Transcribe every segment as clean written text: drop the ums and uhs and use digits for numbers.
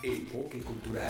Enfoque cultural.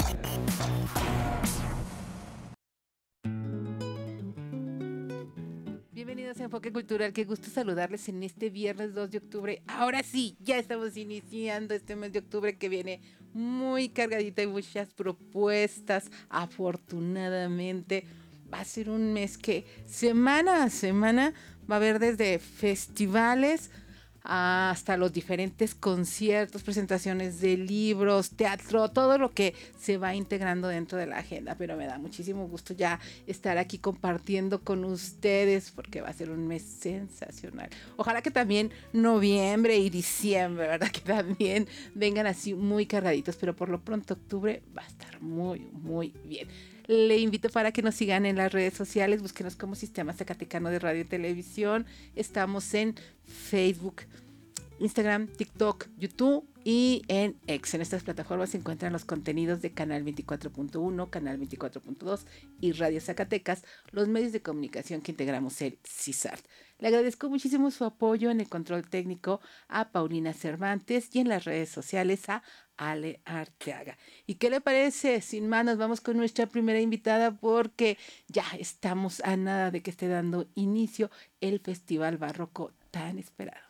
Bienvenidos a Enfoque Cultural, qué gusto saludarles en este viernes 2 de octubre. Ahora sí, ya estamos iniciando este mes de octubre que viene muy cargadita y muchas propuestas. Afortunadamente va a ser un mes que semana a semana va a haber desde festivales hasta los diferentes conciertos, presentaciones de libros, teatro, todo lo que se va integrando dentro de la agenda. Pero me da muchísimo gusto ya estar aquí compartiendo con ustedes porque va a ser un mes sensacional. Ojalá que también noviembre y diciembre, ¿verdad? Que también vengan así muy cargaditos, pero por lo pronto octubre va a estar muy, muy bien. Le invito para que nos sigan en las redes sociales, búsquenos como Sistema Zacatecano de Radio y Televisión. Estamos en Facebook, Instagram, TikTok, YouTube y en X. En estas plataformas se encuentran los contenidos de Canal 24.1, Canal 24.2 y Radio Zacatecas, los medios de comunicación que integramos el CISART. Le agradezco muchísimo su apoyo en el control técnico a Paulina Cervantes y en las redes sociales a Ale Arteaga. ¿Y qué le parece? Sin más, nos vamos con nuestra primera invitada porque ya estamos a nada de que esté dando inicio el Festival Barroco tan esperado.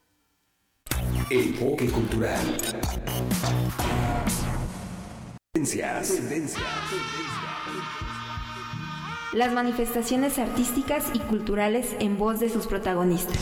Enfoque cultural. Tendencias. Las manifestaciones artísticas y culturales en voz de sus protagonistas.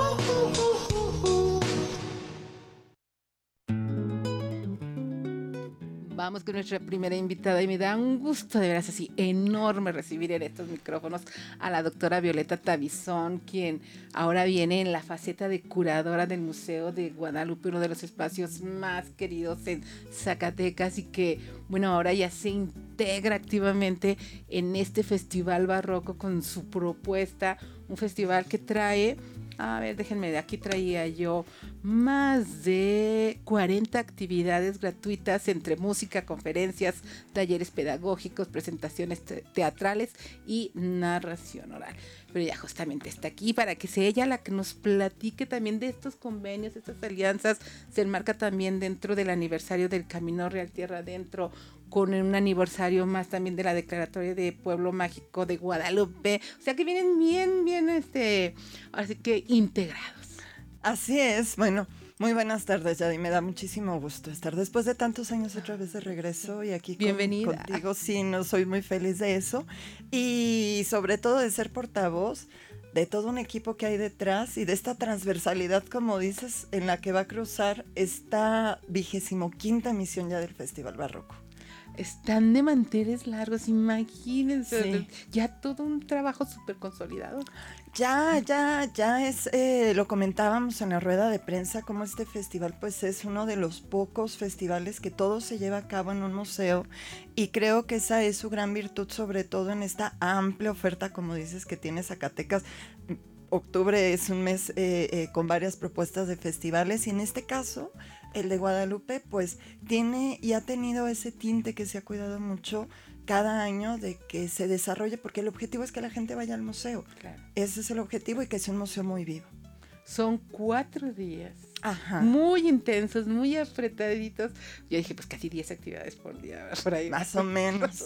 Vamos con nuestra primera invitada y me da un gusto de veras así enorme recibir en estos micrófonos a la doctora Violeta Tabizón, quien ahora viene en la faceta de curadora del Museo de Guadalupe, uno de los espacios más queridos en Zacatecas y que, bueno, ahora ya se integra activamente en este Festival Barroco con su propuesta, un festival que trae... A ver, déjenme, de aquí traía yo más de 40 actividades gratuitas entre música, conferencias, talleres pedagógicos, presentaciones teatrales y narración oral. Pero ya justamente está aquí para que sea ella la que nos platique también de estos convenios, estas alianzas. Se enmarca también dentro del aniversario del Camino Real Tierra Adentro, con un aniversario más también de la declaratoria de Pueblo Mágico de Guadalupe. O sea que vienen bien, así que integrados. Así es, bueno, muy buenas tardes, Yadi, me da muchísimo gusto estar después de tantos años otra vez de regreso y aquí contigo, sí, no soy muy feliz de eso y sobre todo de ser portavoz de todo un equipo que hay detrás y de esta transversalidad, como dices, en la que va a cruzar esta 25ª emisión ya del Festival Barroco. Están de manteles largos, imagínense, sí. Ya todo un trabajo súper consolidado. Ya es, lo comentábamos en la rueda de prensa, como este festival pues es uno de los pocos festivales que todo se lleva a cabo en un museo y creo que esa es su gran virtud, sobre todo en esta amplia oferta, como dices, que tiene Zacatecas. Octubre es un mes con varias propuestas de festivales y en este caso el de Guadalupe pues tiene y ha tenido ese tinte que se ha cuidado mucho cada año de que se desarrolle, porque el objetivo es que la gente vaya al museo. Claro. Ese es el objetivo y que sea un museo muy vivo. Son 4 días. Ajá. Muy intensos, muy apretaditos. Yo dije, pues casi 10 actividades por día, por ahí. Más o menos.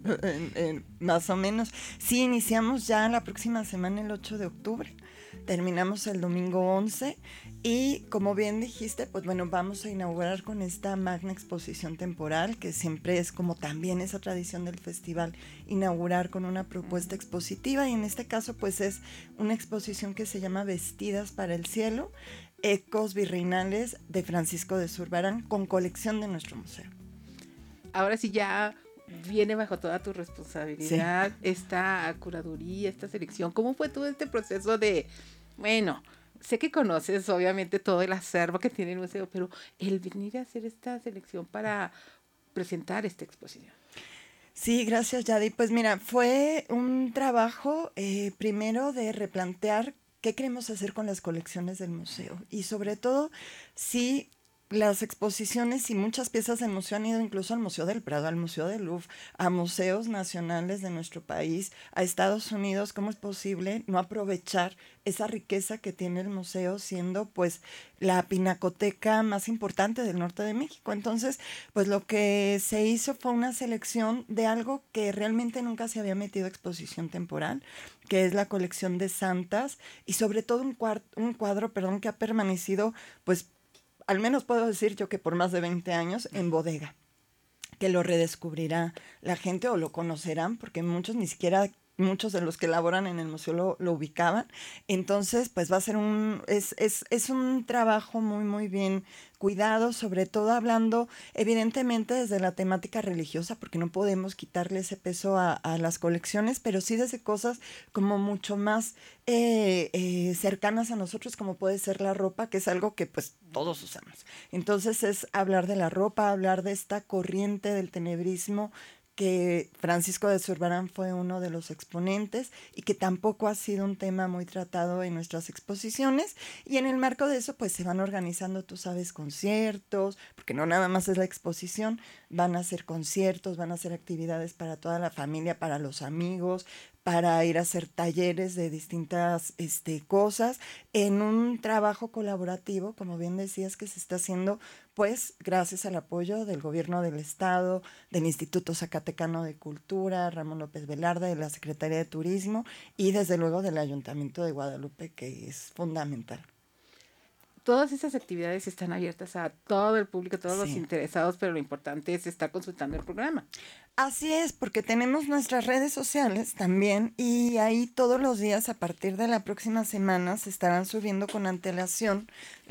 Más o menos. Sí, iniciamos ya la próxima semana, el 8 de octubre. Terminamos el domingo 11. Y como bien dijiste, pues bueno, vamos a inaugurar con esta magna exposición temporal, que siempre es como también esa tradición del festival, inaugurar con una propuesta expositiva. Y en este caso, pues es una exposición que se llama Vestidas para el Cielo, ecos virreinales de Francisco de Zurbarán, con colección de nuestro museo. Ahora sí ya viene bajo toda tu responsabilidad esta curaduría, esta selección. ¿Cómo fue todo este proceso de, bueno, sé que conoces obviamente todo el acervo que tiene el museo, pero el venir a hacer esta selección para presentar esta exposición? Sí, gracias, Yadi. Pues mira, fue un trabajo primero de replantear qué queremos hacer con las colecciones del museo y sobre todo, sí, las exposiciones y muchas piezas del museo han ido incluso al Museo del Prado, al Museo del Louvre, a museos nacionales de nuestro país, a Estados Unidos. ¿Cómo es posible no aprovechar esa riqueza que tiene el museo siendo pues la pinacoteca más importante del norte de México? Entonces, pues lo que se hizo fue una selección de algo que realmente nunca se había metido a exposición temporal, que es la colección de santas y sobre todo un cuadro, que ha permanecido pues al menos puedo decir yo que por más de 20 años en bodega, que lo redescubrirá la gente o lo conocerán, porque muchos de los que laboran en el museo lo ubicaban. Entonces, pues va a ser es un trabajo muy, muy bien cuidado, sobre todo hablando evidentemente desde la temática religiosa, porque no podemos quitarle ese peso a las colecciones, pero sí desde cosas como mucho más cercanas a nosotros, como puede ser la ropa, que es algo que pues todos usamos. Entonces es hablar de la ropa, hablar de esta corriente del tenebrismo que Francisco de Zurbarán fue uno de los exponentes y que tampoco ha sido un tema muy tratado en nuestras exposiciones, y en el marco de eso pues se van organizando, tú sabes, conciertos, porque no nada más es la exposición, van a ser conciertos, van a ser actividades para toda la familia, para los amigos, para ir a hacer talleres de distintas cosas, en un trabajo colaborativo, como bien decías, que se está haciendo, pues gracias al apoyo del gobierno del estado, del Instituto Zacatecano de Cultura, Ramón López Velarde, de la Secretaría de Turismo y desde luego del Ayuntamiento de Guadalupe, que es fundamental. Todas esas actividades están abiertas a todo el público, a todos los Sí. interesados, pero lo importante es estar consultando el programa. Así es, porque tenemos nuestras redes sociales también y ahí todos los días a partir de la próxima semana se estarán subiendo con antelación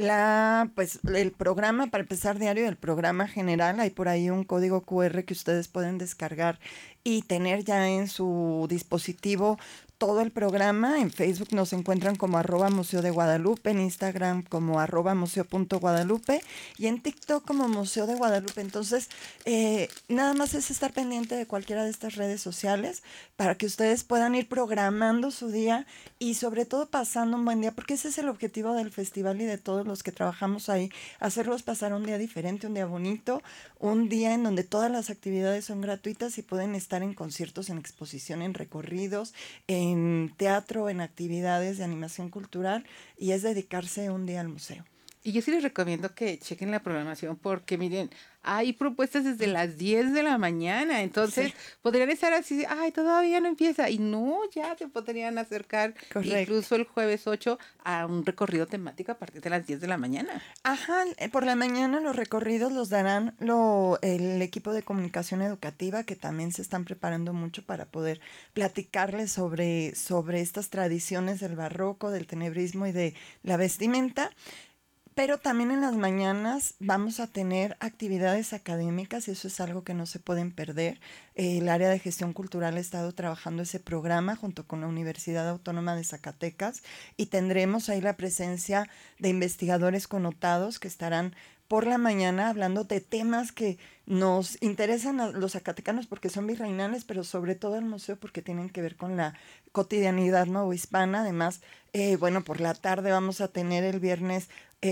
el programa, para empezar diario, el programa general. Hay por ahí un código QR que ustedes pueden descargar y tener ya en su dispositivo todo el programa. En Facebook nos encuentran como @Museo de Guadalupe, en Instagram como @museo.guadalupe y en TikTok como Museo de Guadalupe. Entonces, nada más es estar pendiente de cualquiera de estas redes sociales para que ustedes puedan ir programando su día y sobre todo pasando un buen día, porque ese es el objetivo del festival y de todos los que trabajamos ahí, hacerlos pasar un día diferente, un día bonito, un día en donde todas las actividades son gratuitas y pueden estar en conciertos, en exposición, en recorridos, en teatro, en actividades de animación cultural, y es dedicarse un día al museo. Y yo sí les recomiendo que chequen la programación porque miren, hay propuestas desde las 10 de la mañana, entonces Sí. podrían estar así, ay, todavía no empieza, y no, ya te podrían acercar Correcto. incluso el jueves 8 a un recorrido temático a partir de las 10 de la mañana. Ajá, por la mañana los recorridos los darán el equipo de comunicación educativa, que también se están preparando mucho para poder platicarles sobre estas tradiciones del barroco, del tenebrismo y de la vestimenta. Pero también en las mañanas vamos a tener actividades académicas y eso es algo que no se pueden perder. El área de gestión cultural ha estado trabajando ese programa junto con la Universidad Autónoma de Zacatecas y tendremos ahí la presencia de investigadores connotados que estarán por la mañana hablando de temas que nos interesan a los zacatecanos porque son virreinales, pero sobre todo al museo porque tienen que ver con la cotidianidad novohispana. Además, por la tarde vamos a tener el viernes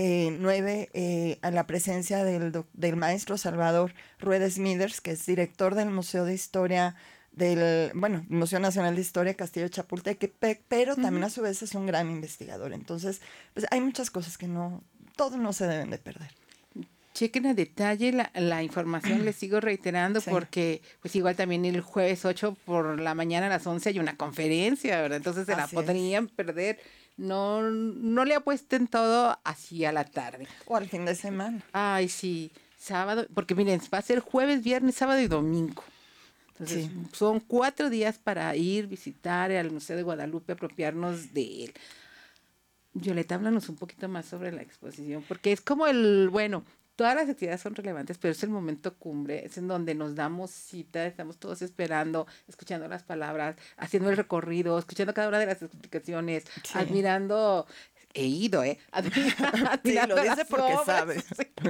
9 a la presencia del maestro Salvador Rueda Smithers, que es director del Museo de Historia Museo Nacional de Historia Castillo de Chapultepec, pero también a su vez es un gran investigador. Entonces, pues hay muchas cosas que todos no se deben de perder. Chequen a detalle la información, les sigo reiterando, Sí. porque pues igual también el jueves 8 por la mañana a las 11 hay una conferencia, ¿verdad? Entonces se la Así es. podrían perder. No le apuesten todo así a la tarde. O al fin de semana. Ay, sí, sábado, porque miren, va a ser jueves, viernes, sábado y domingo. Entonces, Sí. son 4 días para ir, visitar al Museo de Guadalupe, apropiarnos de él. Violeta, háblanos un poquito más sobre la exposición, porque es como todas las actividades son relevantes, pero es el momento cumbre, es en donde nos damos cita, estamos todos esperando, escuchando las palabras, haciendo el recorrido, escuchando cada una de las explicaciones, Sí. admirando, he ido, admirando lo dice las porque obras. sabe.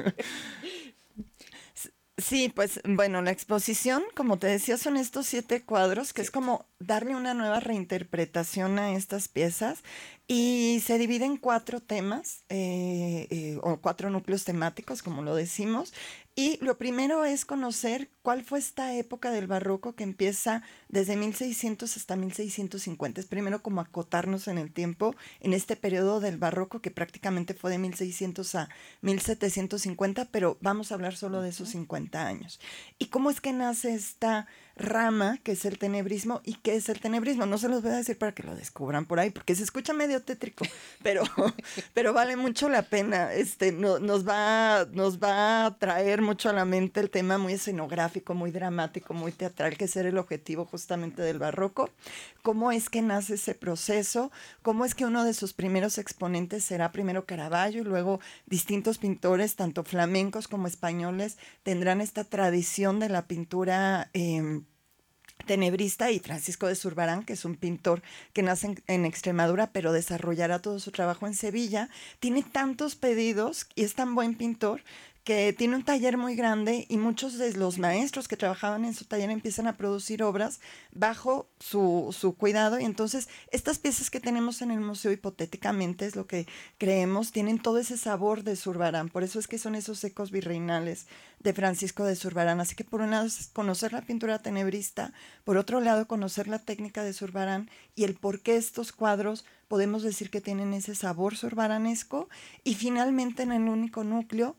Sí, pues la exposición, como te decía, son estos 7 cuadros, que es como darle una nueva reinterpretación a estas piezas Y se divide en 4 temas o 4 núcleos temáticos, como lo decimos. Y lo primero es conocer cuál fue esta época del barroco que empieza desde 1600 hasta 1650. Es primero como acotarnos en el tiempo, en este periodo del barroco que prácticamente fue de 1600 a 1750, pero vamos a hablar solo de esos 50 años. ¿Y cómo es que nace esta rama que es el tenebrismo? ¿Y qué es el tenebrismo? No se los voy a decir para que lo descubran por ahí, porque se escucha medio tétrico, pero vale mucho la pena. Nos va a traer mucho a la mente el tema muy escenográfico, muy dramático, muy teatral, que es el objetivo justamente del barroco. ¿Cómo es que nace ese proceso? ¿Cómo es que uno de sus primeros exponentes será primero Caravaggio y luego distintos pintores, tanto flamencos como españoles, tendrán esta tradición de la pintura tenebrista? Y Francisco de Zurbarán, que es un pintor que nace en Extremadura, pero desarrollará todo su trabajo en Sevilla, tiene tantos pedidos y es tan buen pintor que tiene un taller muy grande y muchos de los maestros que trabajaban en su taller empiezan a producir obras bajo su cuidado. Y entonces estas piezas que tenemos en el museo, hipotéticamente es lo que creemos, tienen todo ese sabor de Zurbarán. Por eso es que son esos ecos virreinales de Francisco de Zurbarán. Así que por un lado es conocer la pintura tenebrista, por otro lado conocer la técnica de Zurbarán y el por qué estos cuadros podemos decir que tienen ese sabor zurbaranesco. Y finalmente en el último núcleo,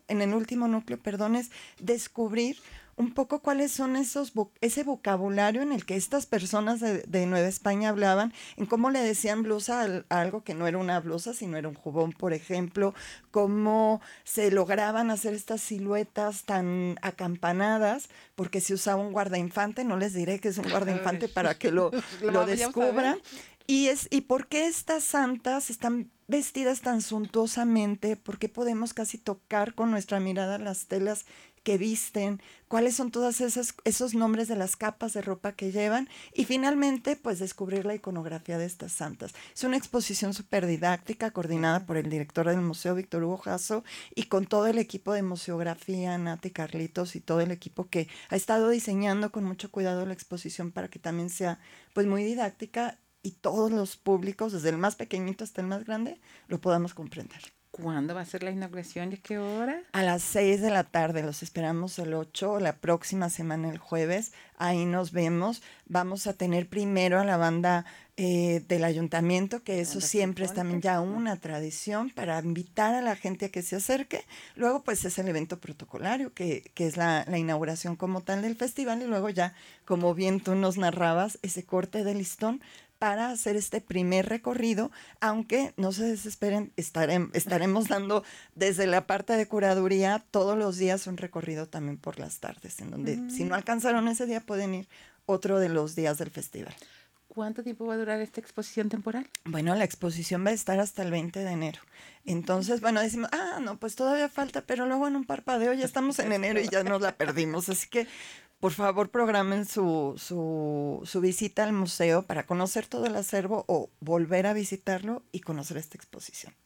es descubrir un poco cuáles son ese vocabulario en el que estas personas de Nueva España hablaban, en cómo le decían blusa a algo que no era una blusa, sino era un jubón, por ejemplo, cómo se lograban hacer estas siluetas tan acampanadas, porque se usaba un guardainfante. No les diré que es un guardainfante para que lo descubran. ¿Y por qué estas santas están vestidas tan suntuosamente? ¿Por qué podemos casi tocar con nuestra mirada las telas que visten? ¿Cuáles son todos esos nombres de las capas de ropa que llevan? Y finalmente, pues descubrir la iconografía de estas santas. Es una exposición súper didáctica, coordinada por el director del museo, Víctor Hugo Jasso, y con todo el equipo de museografía, Nati, Carlitos, y todo el equipo que ha estado diseñando con mucho cuidado la exposición para que también sea pues muy didáctica y todos los públicos, desde el más pequeñito hasta el más grande, lo podamos comprender. ¿Cuándo va a ser la inauguración y a qué hora? A las 6 de la tarde, los esperamos el 8, la próxima semana el jueves, ahí nos vemos. Vamos a tener primero a la banda del ayuntamiento, que eso siempre es también ya una tradición para invitar a la gente a que se acerque. Luego pues es el evento protocolario, que es la inauguración como tal del festival, y luego ya, como bien tú nos narrabas, ese corte de listón para hacer este primer recorrido, aunque no se desesperen, estaremos dando desde la parte de curaduría todos los días un recorrido también por las tardes, en donde si no alcanzaron ese día pueden ir otro de los días del festival. ¿Cuánto tiempo va a durar esta exposición temporal? Bueno, la exposición va a estar hasta el 20 de enero. Entonces, bueno, decimos, no, pues todavía falta, pero luego en un parpadeo ya estamos en enero y ya nos la perdimos. Así que por favor, programen su visita al museo para conocer todo el acervo o volver a visitarlo y conocer esta exposición.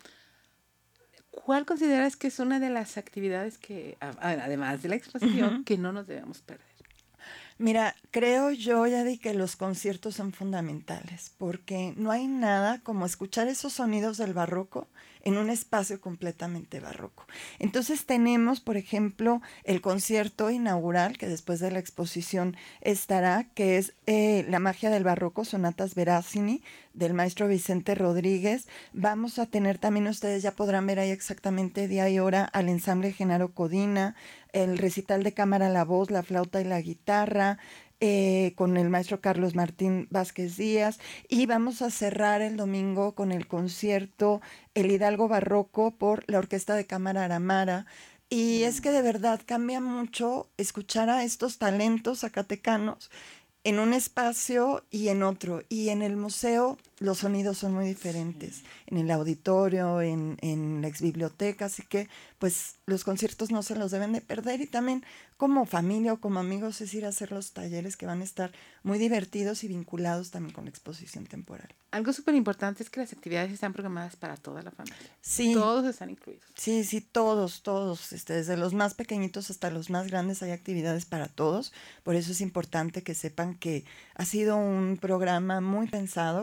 ¿Cuál consideras que es una de las actividades que, además de la exposición, que no nos debemos perder? Mira, creo yo, Yadi, que los conciertos son fundamentales, porque no hay nada como escuchar esos sonidos del barroco en un espacio completamente barroco. Entonces tenemos, por ejemplo, el concierto inaugural, que después de la exposición estará, que es La magia del barroco, sonatas Veracini, del maestro Vicente Rodríguez. Vamos a tener también, ustedes ya podrán ver ahí exactamente día y hora, al ensamble Genaro Codina, el recital de cámara, la voz, la flauta y la guitarra, con el maestro Carlos Martín Vázquez Díaz, y vamos a cerrar el domingo con el concierto El Hidalgo Barroco por la Orquesta de Cámara Aramara. Y es que de verdad cambia mucho escuchar a estos talentos zacatecanos en un espacio y en otro. Y en el museo los sonidos son muy diferentes, en el auditorio, en la exbiblioteca, así que pues los conciertos no se los deben de perder, y también como familia o como amigos es ir a hacer los talleres, que van a estar muy divertidos y vinculados también con la exposición temporal. Algo súper importante es que las actividades están programadas para toda la familia. Sí. Todos están incluidos. Sí, todos, desde los más pequeñitos hasta los más grandes hay actividades para todos. Por eso es importante que sepan que ha sido un programa muy pensado para que sea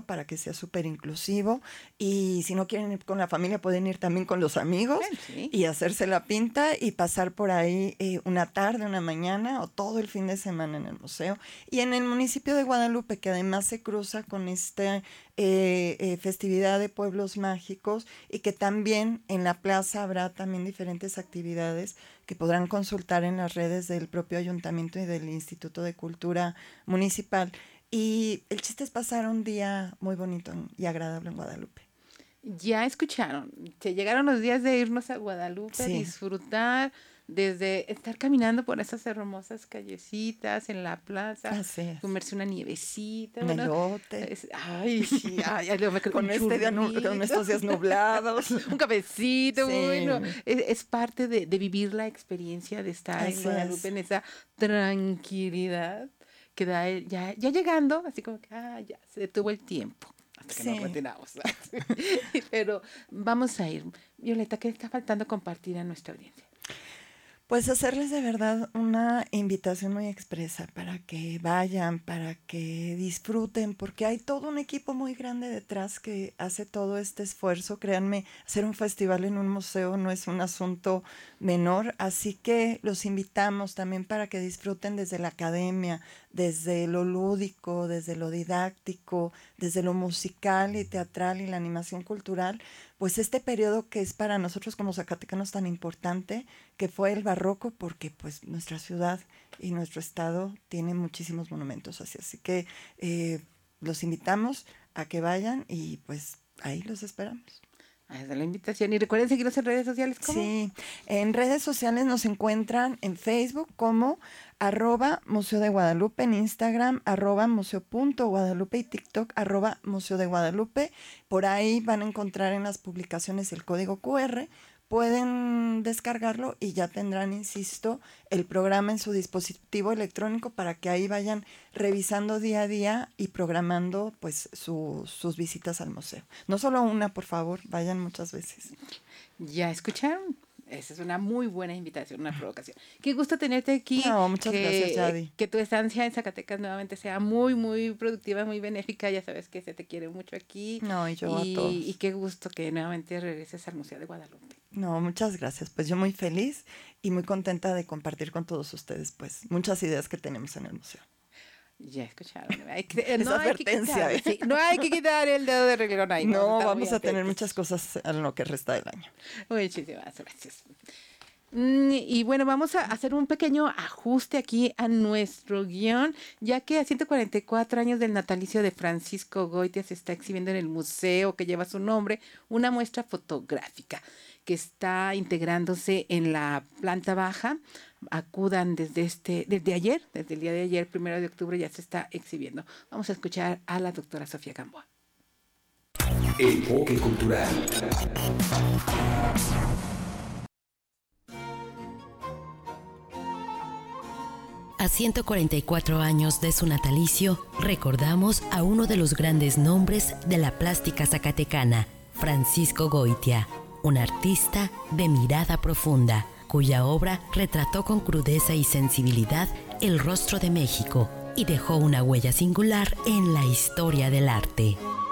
parecía súper inclusivo. Y si no quieren ir con la familia, pueden ir también con los amigos Sí. y hacerse la pinta y pasar por ahí una tarde, una mañana o todo el fin de semana en el museo. Y en el municipio de Guadalupe, que además se cruza con esta festividad de pueblos mágicos, y que también en la plaza habrá también diferentes actividades que podrán consultar en las redes del propio ayuntamiento y del Instituto de Cultura Municipal. Y el chiste es pasar un día muy bonito y agradable en Guadalupe. Ya escucharon, se llegaron los días de irnos a Guadalupe, Sí. disfrutar, desde estar caminando por esas hermosas callecitas en la plaza, Así es. comerse una nievecita, Un bueno, elote. ay, sí, ay, luego me quedo Con, un con churrito. estos días nublados. Un cafecito, Sí. bueno, es parte de vivir la experiencia de estar Así en Guadalupe, es. en esa tranquilidad que da ya llegando, así como que ya se detuvo el tiempo. Hasta que nos Sí. retiramos. Pero vamos a ir. Violeta, ¿qué está faltando compartir a nuestra audiencia? Pues hacerles de verdad una invitación muy expresa para que vayan, para que disfruten, porque hay todo un equipo muy grande detrás que hace todo este esfuerzo. Créanme, hacer un festival en un museo no es un asunto menor, así que los invitamos también para que disfruten desde la academia, desde lo lúdico, desde lo didáctico, desde lo musical y teatral y la animación cultural, pues este periodo que es para nosotros como zacatecanos tan importante, que fue el barroco, porque pues nuestra ciudad y nuestro estado tienen muchísimos monumentos así que los invitamos a que vayan y pues ahí los esperamos. Ahí está la invitación. Y recuerden seguirnos en redes sociales. ¿Cómo? Sí, en redes sociales nos encuentran en Facebook como @Museo de Guadalupe, en Instagram @museo.guadalupe y TikTok @Museo de Guadalupe. Por ahí van a encontrar en las publicaciones el código QR. Pueden descargarlo y ya tendrán, insisto, el programa en su dispositivo electrónico para que ahí vayan revisando día a día y programando pues sus visitas al museo. No solo una, por favor, vayan muchas veces. ¿Ya escucharon? Esa es una muy buena invitación, una provocación. Qué gusto tenerte aquí. No, muchas gracias, Yadi. Que tu estancia en Zacatecas nuevamente sea muy, muy productiva, muy benéfica. Ya sabes que se te quiere mucho aquí. No, y yo a todos. Y qué gusto que nuevamente regreses al Museo de Guadalupe. No, muchas gracias. Pues yo muy feliz y muy contenta de compartir con todos ustedes pues muchas ideas que tenemos en el museo. Ya escucharon. No hay advertencia, que quitar, sí, no hay que quitar el dedo de renglón ahí. No, Estamos vamos muy a tener atentos. muchas cosas en lo que resta del año. Muchísimas gracias. Y bueno, vamos a hacer un pequeño ajuste aquí a nuestro guión, ya que a 144 años del natalicio de Francisco Goitia se está exhibiendo en el museo que lleva su nombre una muestra fotográfica que está integrándose en la planta baja. Acudan desde ayer, desde el día de ayer, 1 de octubre, ya se está exhibiendo. Vamos a escuchar a la doctora Sofía Gamboa. Enfoque cultural. A 144 años de su natalicio, recordamos a uno de los grandes nombres de la plástica zacatecana, Francisco Goitia, un artista de mirada profunda, cuya obra retrató con crudeza y sensibilidad el rostro de México y dejó una huella singular en la historia del arte.